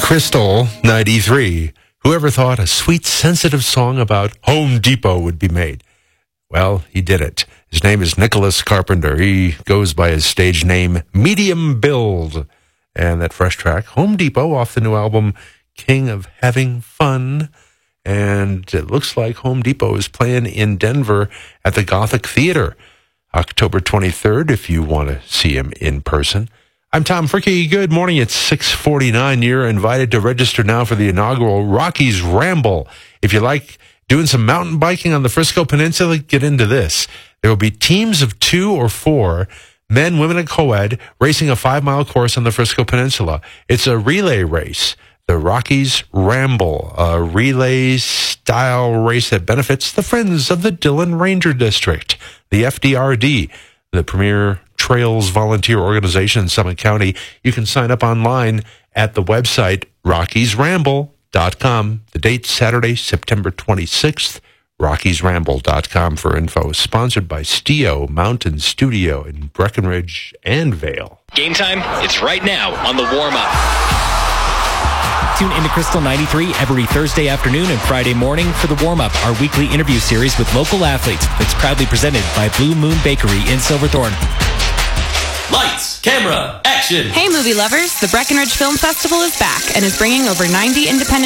Crystal 93. Whoever thought a sweet, sensitive song about Home Depot would be made? Well, he did it. His name is Nicholas Carpenter. He goes by his stage name, Medium Build. And that fresh track, Home Depot, off the new album, King of Having Fun. And it looks like Home Depot is playing in Denver at the Gothic Theater, October 23rd, if you want to see him in person. I'm Tom Fricke. Good morning. It's 6:49. You're invited to register now for the inaugural Rockies Ramble. If you like doing some mountain biking on the Frisco Peninsula, get into this. There will be teams of 2 or 4, men, women, and co-ed, racing a 5-mile course on the Frisco Peninsula. It's a relay race, the Rockies Ramble, a relay-style race that benefits the Friends of the Dillon Ranger District, the FDRD, the premier trails volunteer organization in Summit County. You can sign up online at the website RockiesRamble.com. The date, Saturday, September 26th, RockiesRamble.com for info. Sponsored by Stio Mountain Studio in Breckenridge and Vail. Game time, it's right now on the warm-up. Tune into Crystal 93 every Thursday afternoon and Friday morning for the warm-up, our weekly interview series with local athletes that's proudly presented by Blue Moon Bakery in Silverthorne. Lights, camera, action! Hey movie lovers, the Breckenridge Film Festival is back and is bringing over 90 independent